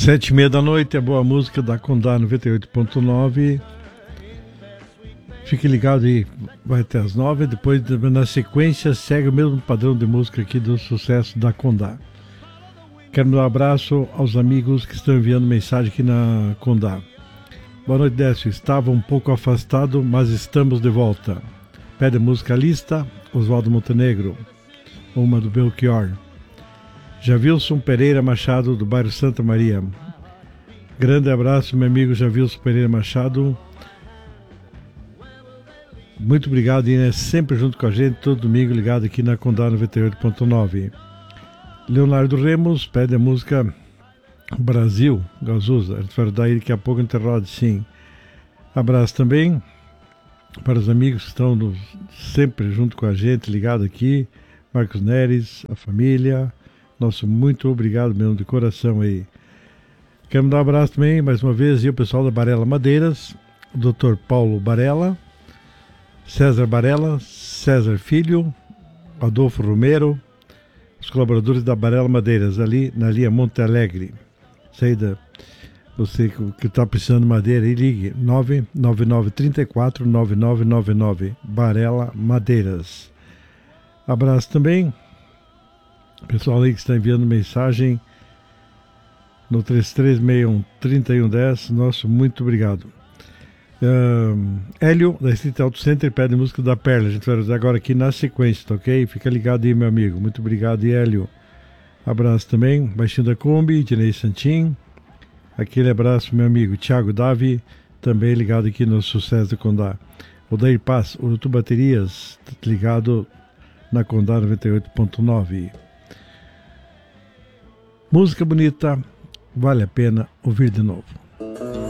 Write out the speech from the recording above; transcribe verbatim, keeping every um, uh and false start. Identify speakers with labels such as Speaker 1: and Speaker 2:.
Speaker 1: Sete e meia da noite, a boa música da Condá noventa e oito ponto nove. Fique ligado aí, vai até as nove. Depois, na sequência, segue o mesmo padrão de música aqui do sucesso da Condá. Quero dar um abraço aos amigos que estão enviando mensagem aqui na Condá. Boa noite, Décio. Estava um pouco afastado, mas estamos de volta. Pede música lista, Oswaldo Montenegro. Uma do Belchior. Javilson Pereira Machado, do bairro Santa Maria. Grande abraço, meu amigo Javilson Pereira Machado. Muito obrigado, Inês, sempre junto com a gente, todo domingo ligado aqui na Condá noventa e oito ponto nove. Leonardo Remos pede a música Brasil, Gazuza. A gente vai dar aí daqui a pouco interrode, sim. Abraço também para os amigos que estão no, sempre junto com a gente, ligado aqui. Marcos Neres, a família. Nosso muito obrigado mesmo de coração aí. Quero mandar um abraço também, mais uma vez, e o pessoal da Barela Madeiras, o doutor Paulo Barela, César Barela, César Filho, Adolfo Romero, os colaboradores da Barela Madeiras, ali na linha Monte Alegre. Saída, você que está precisando de madeira, aí ligue nove nove nove três quatro nove nove nove nove, Barela Madeiras. Abraço também. Pessoal aí que está enviando mensagem no três três seis um, três um um zero, nosso muito obrigado. Uh, Hélio, da Street Auto Center, pede música da Perla. A gente vai usar agora aqui na sequência, tá ok? Fica ligado aí, meu amigo. Muito obrigado, Hélio. Abraço também, Baixinho da Kombi, Dinei Santim. Aquele abraço, meu amigo Thiago Davi, também ligado aqui no Sucesso do Condá. Odair Paz, Urutu Baterias, ligado na Condá noventa e oito ponto nove. Música bonita, vale a pena ouvir de novo.